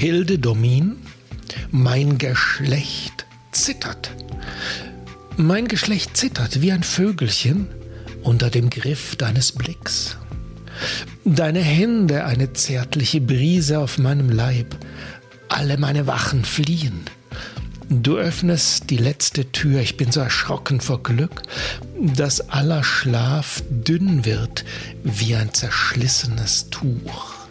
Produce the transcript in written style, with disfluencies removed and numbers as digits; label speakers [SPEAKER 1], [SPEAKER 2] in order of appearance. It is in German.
[SPEAKER 1] Hilde Domin, mein Geschlecht zittert. Mein Geschlecht zittert wie ein Vögelchen unter dem Griff deines Blicks. Deine Hände, eine zärtliche Brise auf meinem Leib, alle meine Wachen fliehen. Du öffnest die letzte Tür, ich bin so erschrocken vor Glück, dass aller Schlaf dünn wird wie ein zerschlissenes Tuch.